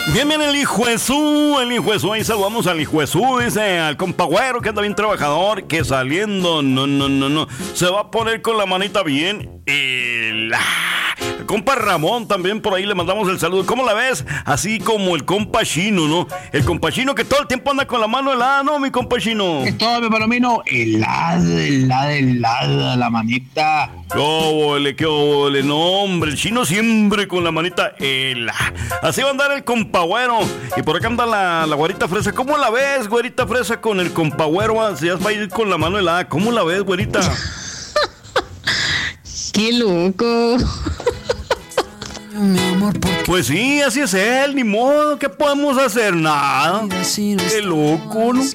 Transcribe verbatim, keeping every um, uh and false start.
Bien, bien, el hijo de su, el hijo de su, ahí saludamos al hijo de su, dice, al compagüero que anda bien trabajador, que saliendo, no, no, no, no, se va a poner con la manita bien, y la... El compa Ramón también por ahí le mandamos el saludo. ¿Cómo la ves? Así como el compa Chino, ¿no? El compa Chino que todo el tiempo anda con la mano helada, ¿no, mi compa Chino? Es todo, mi palomino, helada, helada, helada, la manita. ¡Qué óvole, qué óvole! No, hombre, el Chino siempre con la manita helada. Así va a andar el compagüero. Y por acá anda la, la güerita fresa. ¿Cómo la ves, güerita fresa, con el compagüero? Así va a ir con la mano helada. ¿Cómo la ves, güerita? ¡Qué loco! Pues sí, así es él, ni modo, ¿qué podemos hacer? Nada. Qué loco, ¿no?